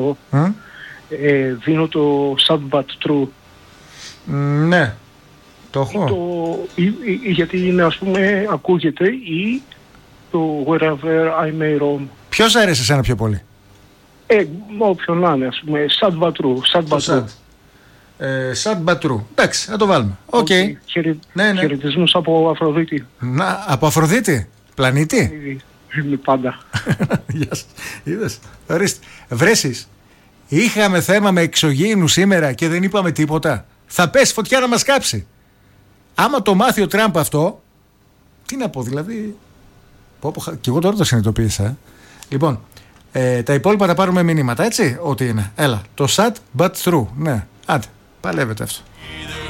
δίνω το sad but true. Ναι, το έχω. Γιατί είναι, ας πούμε, ακούγεται, ή το wherever I may roam. Ποιος αρέσει εσένα πιο πολύ? Όποιον να είναι, ας πούμε, sad but true. Sad but true. Sad but true. Εντάξει, να το βάλουμε. Οκ. Ναι. Χαιρετισμούς από Αφροδίτη. Από Αφροδίτη, πλανήτη. Πάντα. Γεια σας. Είδες, ορίστε. Βρέσεις, είχαμε θέμα με εξωγήινους σήμερα και δεν είπαμε τίποτα. Θα πέσει φωτιά να μας κάψει. Άμα το μάθει ο Τραμπ αυτό, τι να πω, δηλαδή. Και εγώ τώρα το συνειδητοποίησα. Λοιπόν, τα υπόλοιπα τα πάρουμε μηνύματα, έτσι, ό,τι είναι. Έλα, το sad but true. Ναι, άντε, παλεύετε αυτό.